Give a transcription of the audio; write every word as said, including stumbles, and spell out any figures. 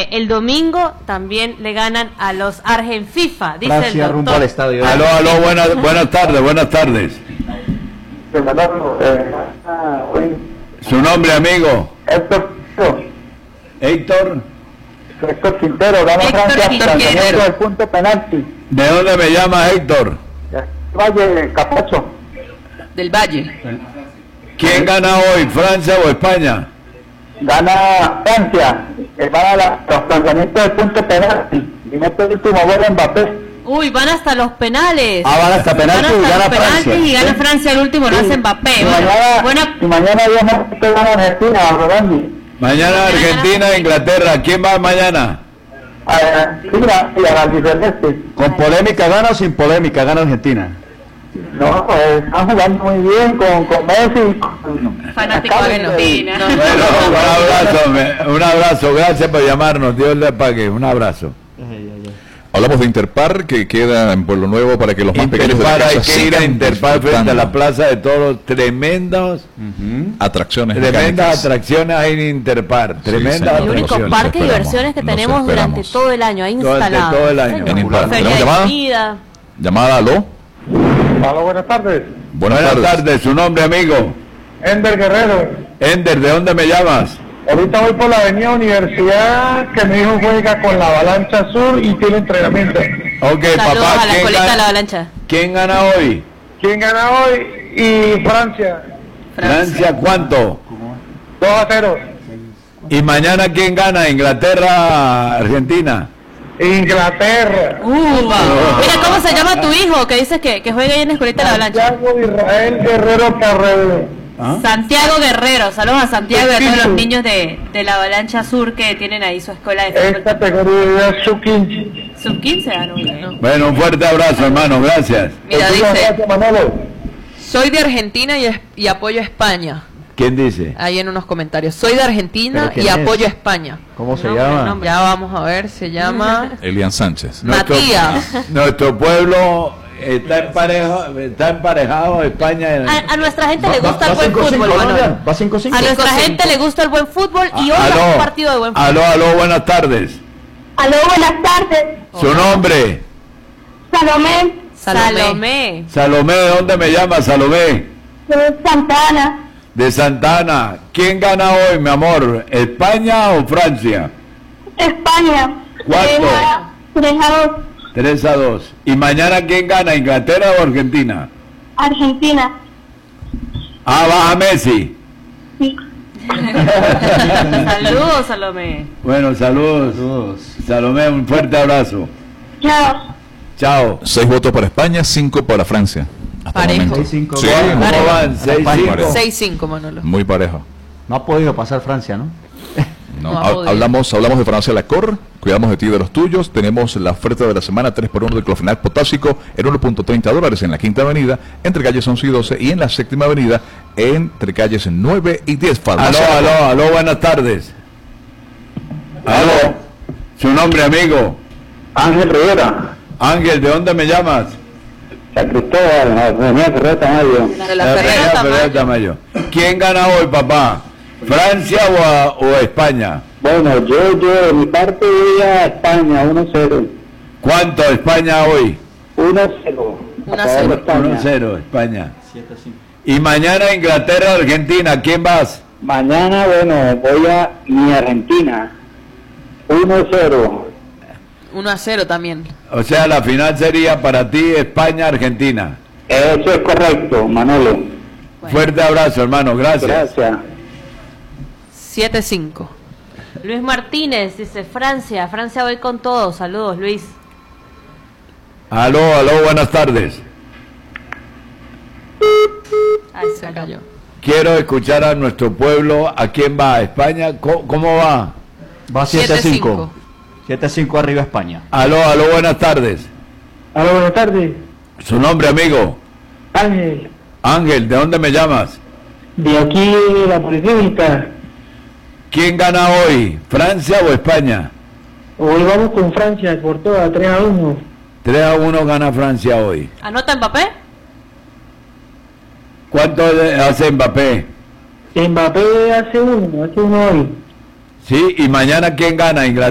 que el domingo también le ganan a los Argenfifa, dice Francia, el doctor. rumbo al estadio. Aló, aló, buenas, buenas tardes, buenas tardes. Su nombre, amigo. Héctor Héctor. Héctor Quintero, gana Héctor Francia Quintero. hasta el punto penalti. ¿De dónde me llama Héctor? Valle, Capacho. Del Valle. ¿Quién gana hoy, Francia o España? Gana Francia, que van a la, los planteamientos del punto penalti. Y mete el último gol en Mbappé. Uy, van hasta los penales. Ah, van hasta penalti Van y hasta gana los penaltis Francia. y gana Francia el último, lo hace Mbappé. Y Bueno, mañana, buena- y mañana Dios no te gana Argentina, Rolandi. Mañana Argentina, Inglaterra. ¿Quién va mañana? Argentina y a la Celeste. ¿Con polémica gana o sin polémica gana Argentina? No, pues, están jugando muy bien con, con Messi. Con, Fanático de Argentina. No, Bueno, un abrazo, me- un abrazo. Gracias por llamarnos. Dios le pague. Un abrazo. Hablamos de Interpar, que queda en Pueblo Nuevo para que los más pequeños de la Interpar, hay casa que ir a sigan Interpar frente a la disfrutando. Plaza de Toros. Tremendos, Atracciones tremendas mecánicas. atracciones hay en Interpar. Tremendas señor. El único atracciones. parque de esperamos, diversiones que nos tenemos durante esperamos. todo el año, ahí Durante instalado. todo el año. En Impar. Feria ¿Tenemos de llamada? comida. Llamada, aló. Aló, buenas tardes. Buenas, Buenas tardes. Su nombre, amigo. Ender Guerrero. Ender, ¿de dónde me llamas? Ahorita voy por la avenida Universidad, que mi hijo juega con la Avalancha Sur y tiene entrenamiento. Ok, Saludos papá. a la ¿quién escuelita de la gana, avalancha. ¿Quién gana hoy? ¿Quién gana hoy? Y Francia, Francia, ¿cuánto? dos a cero. ¿Y mañana quién gana? ¿Inglaterra, Argentina? Inglaterra. Uh, mira, ¿cómo se llama tu hijo? Que dices que, que juega ahí en la escuelita de la avalancha. Santiago Israel Guerrero Carrero. Santiago Guerrero, saludos a Santiago Guerrero, los niños de, de la Avalancha Sur que tienen ahí su escuela de Es fútbol. categoría sub quince. Sub quince, ah, no, no. Bueno, un fuerte abrazo, hermano. Gracias. Mira, Muchísimas dice, gracias, Manolo. soy de Argentina y, es- y apoyo a España. ¿Quién dice? Ahí en unos comentarios. Soy de Argentina ¿Pero quién y es? apoyo a España. ¿Cómo se Nombre, llama? nombre. Ya vamos a ver, se llama Elian Sánchez. Nuestro- Matías. Nuestro pueblo está emparejado, está emparejado España. A, a nuestra gente le Va- gusta va el buen cinco cinco, fútbol, ¿no, Manolo. ya? Va cinco cinco. A nuestra cinco gente cinco. le gusta el buen fútbol y hoy Aló. hay un partido de buen fútbol. Aló, aló, buenas tardes. Aló, buenas tardes. Su nombre, Salomé, Salomé. Salomé. Salomé, ¿de dónde me llama Salomé? de Santana. De Santana. ¿Quién gana hoy, mi amor? ¿España o Francia? España. ¿Cuánto? tres a dos. tres a dos. ¿Y mañana quién gana, Inglaterra o Argentina? Argentina. Ah, baja Messi. Sí. Saludos, Salomé. Bueno, saludos. Salomé, un fuerte abrazo. Chao. Chao. Seis votos para España, cinco para Francia. Hasta el Parejo. momento. seis cinco. Sí, ¿Cómo Parejo. van? seis España. cinco. seis cinco, Manolo. muy parejo. No ha podido pasar Francia, ¿no? No, No ha ha- podido. hablamos, hablamos de Francia Lacor, cuidamos de ti y de los tuyos. Tenemos la oferta de la semana tres por uno de clofenac potásico en uno punto treinta dólares en la Quinta Avenida, entre calles once y doce, y en la Séptima Avenida, entre calles nueve y diez. Aló, Farmacia Lacor. aló, aló, buenas tardes. Aló. Su nombre, amigo. Ángel Rivera. Ángel, ¿de dónde me llamas? San Cristóbal, la avenida Ferrer Tamayo. De la La Ferrera Ferrer Tamayo. Tamayo. ¿Quién gana hoy, papá? ¿Francia o, a- o España? Bueno, yo, yo, de mi parte voy a España, uno cero. ¿Cuánto España hoy? uno cero. uno a cero. uno cero, España. Y mañana Inglaterra, Argentina, ¿quién vas? Mañana, bueno, voy a mi Argentina. uno cero. uno a cero también. O sea, la final sería para ti España, Argentina. Eso es correcto, Manolo. Fuerte abrazo, hermano, gracias. Gracias. siete cinco. Luis Martínez dice Francia, Francia voy con todo. Saludos, Luis. Aló, aló, buenas tardes. Ahí Se se cayó. Quiero escuchar a nuestro pueblo. ¿A quién va? ¿A España? ¿Cómo, cómo va? Va siete siete cinco. cinco. siete cinco arriba España. Aló, aló, buenas tardes. Aló, buenas tardes. Su nombre, amigo. Ángel, Ángel, ¿de dónde me llamas? de aquí de la Policlínica. ¿Quién gana hoy? ¿Francia o España? Hoy vamos con Francia por toda, tres a uno. tres a uno gana Francia hoy. ¿Anota Mbappé? ¿Cuánto hace Mbappé? Mbappé hace uno, hace uno hoy. Sí, y mañana ¿quién gana? Inglaterra.